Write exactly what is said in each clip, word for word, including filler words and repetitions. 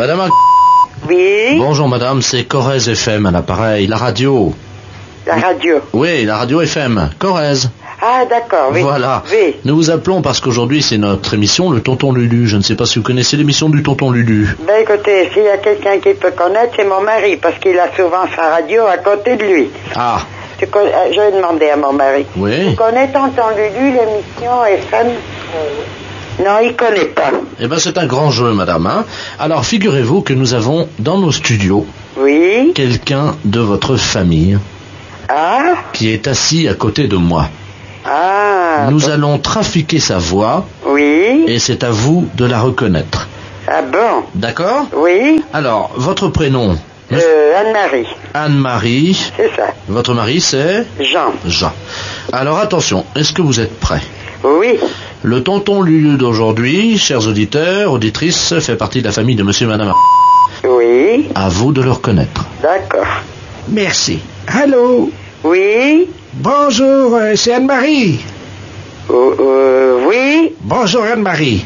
Madame Ac... Oui. Bonjour madame, c'est Corrèze F M à l'appareil, la radio. La radio. Oui, la radio F M, Corrèze. Ah d'accord, oui. Voilà. Oui. Nous vous appelons parce qu'aujourd'hui c'est notre émission, le Tonton Lulu. Je ne sais pas si vous connaissez l'émission du Tonton Lulu. Ben écoutez, s'il y a quelqu'un qui peut connaître, c'est mon mari, parce qu'il a souvent sa radio à côté de lui. Ah. Tu connais... Je vais demander à mon mari. Oui. Tu connais Tonton Lulu, l'émission F M? Non, il connaît pas. Eh ben c'est un grand jeu madame. Hein. Alors figurez-vous que nous avons dans nos studios Oui. quelqu'un de votre famille Ah. qui est assis à côté de moi. Ah. Nous allons trafiquer sa voix Oui. et c'est à vous de la reconnaître. Ah bon? D'accord? Oui. Alors, votre prénom? Euh, Anne-Marie. Anne-Marie. C'est ça. Votre mari, c'est? Jean. Jean. Alors attention, est-ce que vous êtes prêts? Oui. Le Tonton Lulu d'aujourd'hui, chers auditeurs, auditrices, fait partie de la famille de monsieur et madame. Oui. À vous de le reconnaître. D'accord. Merci. Allô? Oui. Bonjour, euh, c'est Anne-Marie. Euh, euh, oui. Bonjour Anne-Marie.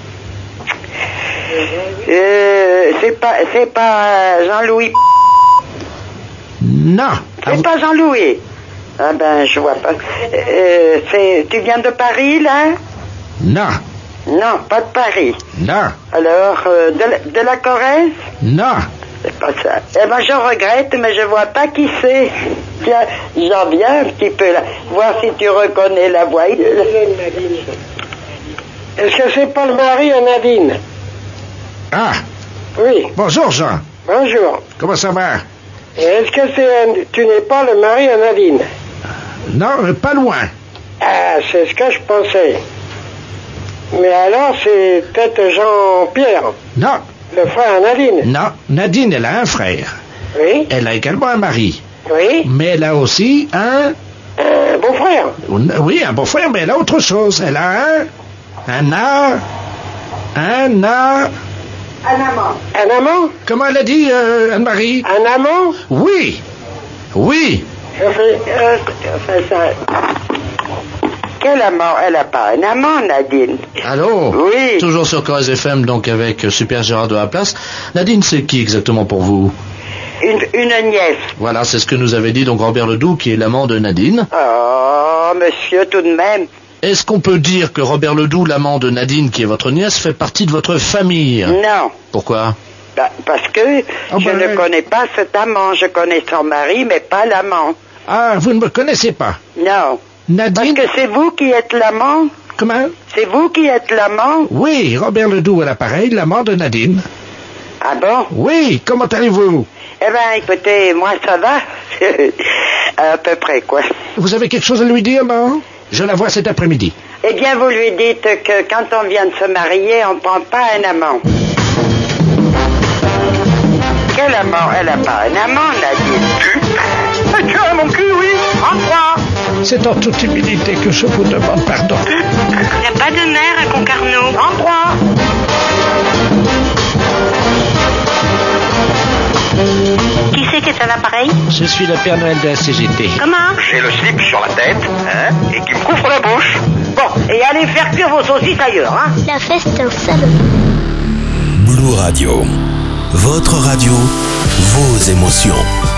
Euh, c'est pas, c'est pas Jean-Louis. Non. C'est Ah, pas Jean-Louis. Ah ben, je vois pas. Euh, c'est, tu viens de Paris, là? Non. Non, pas de Paris. Non. Alors, euh, de, la, de la Corrèze? Non. C'est pas ça. Eh ben, je regrette, mais je vois pas qui c'est. Tiens, j'en viens un petit peu là. Voir si tu reconnais la voix. Est-ce que c'est pas le mari à Nadine? Ah, Oui. bonjour Jean. Bonjour. Comment ça va? Et est-ce que c'est tu n'es pas le mari à Nadine? Non, euh, pas loin. Ah, c'est ce que je pensais. Mais alors, c'est peut-être Jean-Pierre, Non. le frère à Nadine. Non, Nadine, elle a un frère. Oui. Elle a également un mari. Oui. Mais elle a aussi un... Un beau-frère. Oui, un beau-frère, mais elle a autre chose. Elle a un... Un a... Un a... Un amant. Un amant? Comment elle a dit, euh, Anne-Marie? Un amant? Oui. Oui. Je fais... Euh, enfin, ça... Quel amant? Elle a pas un amant, Nadine. Allô? Oui. Toujours sur Corrèze F M, donc avec euh, Super Gérard de la Place. Nadine, c'est qui exactement pour vous? Une, une nièce. Voilà, c'est ce que nous avait dit donc Robert Ledoux, qui est l'amant de Nadine. Oh, monsieur, tout de même. Est-ce qu'on peut dire que Robert Ledoux, l'amant de Nadine, qui est votre nièce, fait partie de votre famille? Non. Pourquoi? Bah, parce que Ah, je bah, ne ouais. connais pas cet amant. Je connais son mari, mais pas l'amant. Ah, vous ne me connaissez pas. Non. Parce Nadine... que c'est vous qui êtes l'amant. Comment? C'est vous qui êtes l'amant. Oui, Robert Ledoux à l'appareil, l'amant de Nadine. Ah bon? Oui, comment allez-vous? Eh ben, écoutez, moi, ça va. À peu près, quoi. Vous avez quelque chose à lui dire, non? Je la vois cet après-midi. Eh bien, vous lui dites que quand on vient de se marier, on ne prend pas un amant. Quel amant? Elle n'a pas un amant, Nadine. Tu as mon cul, oui. En trois. C'est en toute humilité que je vous demande pardon. Il n'y a pas de mère à Concarneau. En trois. Qui c'est qui est à l'appareil? Je suis le Père Noël de la C G T. Comment? J'ai le slip sur la tête, hein, et qui me couvre la bouche. Bon, et allez faire cuire vos saucisses ailleurs, hein. La fête, c'est un salon. Blue Radio. Votre radio, vos émotions.